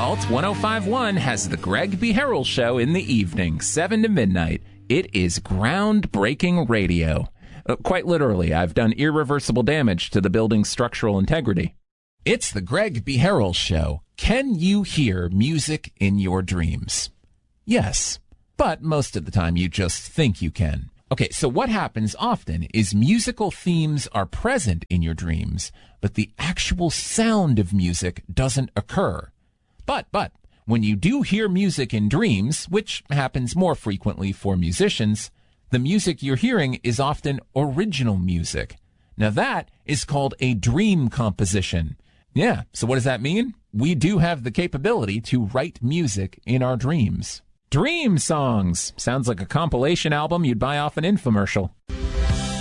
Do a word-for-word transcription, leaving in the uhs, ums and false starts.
Alt ten fifty-one has the Greg B. Harrell Show in the evening, seven to midnight. It is groundbreaking radio. Uh, quite literally, I've done irreversible damage to the building's structural integrity. It's the Greg B. Harrell Show. Can you hear music in your dreams? Yes, but most of the time you just think you can. Okay, so what happens often is musical themes are present in your dreams, but the actual sound of music doesn't occur. But, but, when you do hear music in dreams, which happens more frequently for musicians, the music you're hearing is often original music. Now that is called a dream composition. Yeah, so what does that mean? We do have the capability to write music in our dreams. Dream Songs. Sounds like a compilation album you'd buy off an infomercial.